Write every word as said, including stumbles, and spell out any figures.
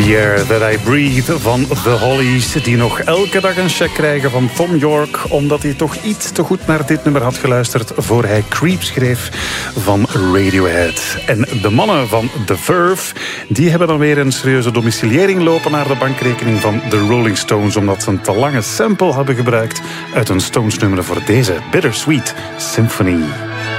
The Air That I Breathe van The Hollies, die nog elke dag een check krijgen van Thom Yorke, omdat hij toch iets te goed naar dit nummer had geluisterd voor hij Creep schreef van Radiohead. En de mannen van The Verve, die hebben dan weer een serieuze domiciliëring lopen naar de bankrekening van de Rolling Stones, omdat ze een te lange sample hadden gebruikt uit een Stones nummer voor deze Bittersweet Symphony.